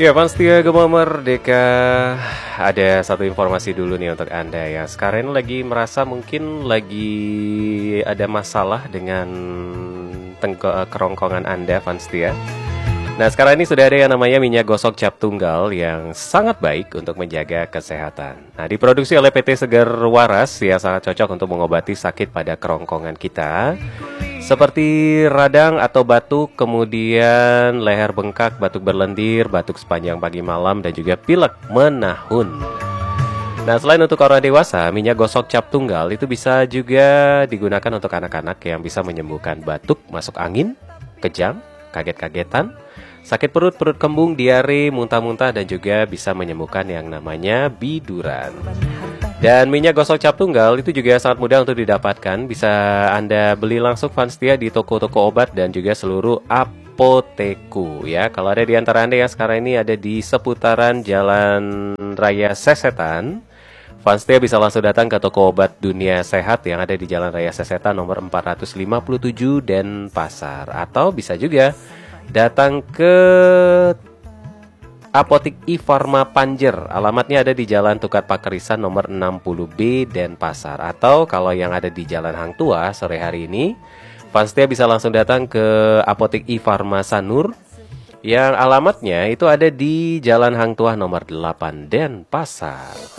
Ya, Panstia Gema Merdeka. Ada satu informasi dulu nih untuk Anda yang sekarang ini lagi merasa mungkin lagi ada masalah dengan kerongkongan Anda, Panstia. Nah, sekarang ini sudah ada yang namanya minyak gosok cap tunggal yang sangat baik untuk menjaga kesehatan. Nah, diproduksi oleh PT Segar Waras yang sangat cocok untuk mengobati sakit pada kerongkongan kita, seperti radang atau batuk, kemudian leher bengkak, batuk berlendir, batuk sepanjang pagi malam, dan juga pilek menahun. Nah, selain untuk orang dewasa, minyak gosok cap tunggal itu bisa juga digunakan untuk anak-anak yang bisa menyembuhkan batuk, masuk angin, kejang, kaget-kagetan, sakit perut, perut kembung, diare, muntah-muntah, dan juga bisa menyembuhkan yang namanya biduran. Dan minyak gosok cap tunggal itu juga sangat mudah untuk didapatkan. Bisa Anda beli langsung Vanstia di toko-toko obat dan juga seluruh apoteku ya. Kalau ada di antara Anda yang sekarang ini ada di seputaran Jalan Raya Sesetan, Vanstia bisa langsung datang ke toko obat Dunia Sehat yang ada di Jalan Raya Sesetan nomor 457 Denpasar. Atau bisa juga datang ke Apotik I-Farma Panjer. Alamatnya ada di Jalan Tukat Pakerisan nomor 60B Denpasar. Atau kalau yang ada di Jalan Hang Tua sore hari ini, Vanstia bisa langsung datang ke Apotik I-Farma Sanur yang alamatnya itu ada di Jalan Hang Tua nomor 8 Denpasar.